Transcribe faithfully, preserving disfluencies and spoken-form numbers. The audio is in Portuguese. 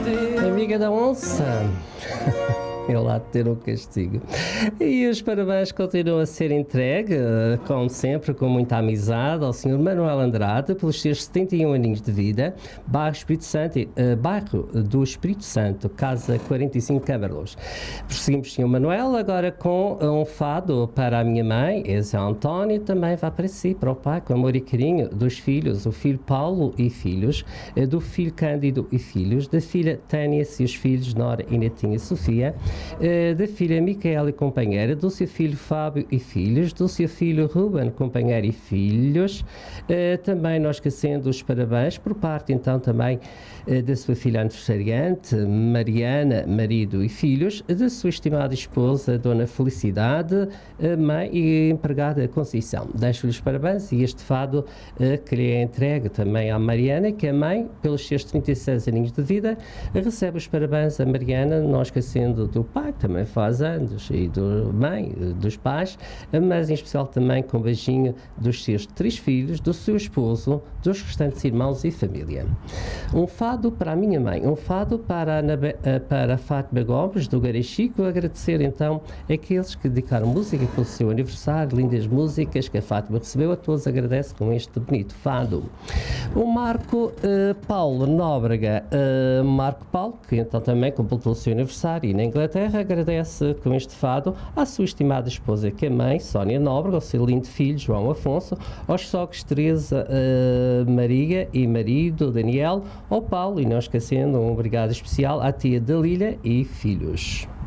Amiga da onça. Ele há de ter um castigo. E os parabéns continuam a ser entregue, como sempre, com muita amizade, ao senhor Manuel Andrade, pelos seus setenta e um aninhos de vida, bairro, Espírito Santo, uh, bairro do Espírito Santo, Casa quarenta e cinco Câmaros. Prosseguimos, senhor Manuel, agora com um fado para a minha mãe, esse é António, também vai para si, para o pai, com amor e carinho dos filhos, o filho Paulo e filhos, do filho Cândido e filhos, da filha Tânia e os filhos Nora e Netinha Sofia, Uh, da filha Micaela e companheira, do seu filho Fábio e filhos, do seu filho Ruben, companheiro e filhos, uh, também nós esquecendo os parabéns por parte então também uh, da sua filha aniversariante, Mariana, marido e filhos, da sua estimada esposa, Dona Felicidade, uh, mãe e empregada Conceição. Deixo-lhe os parabéns e este fado uh, que lhe é entregue também à Mariana, que é mãe, pelos seus trinta e seis aninhos de vida, uh, recebe os parabéns a Mariana, nós esquecendo do pai, que também faz anos, e do mãe, dos pais, mas em especial também com um beijinho dos seus três filhos, do seu esposo, dos restantes irmãos e família. Um fado para a minha mãe, um fado para a, Ana, para a Fátima Gomes, do Garachico, agradecer então aqueles que dedicaram música pelo seu aniversário, lindas músicas que a Fátima recebeu, a todos agradece com este bonito fado. O Marco uh, Paulo Nóbrega, uh, Marco Paulo, que então também completou o seu aniversário e na Inglaterra, agradece com este fado à sua estimada esposa, que é a mãe, Sónia Nóbrega, ao seu lindo filho, João Afonso, aos sogros Teresa, uh, Maria e marido, Daniel, ao Paulo, e não esquecendo um obrigado especial à tia Dalília e filhos.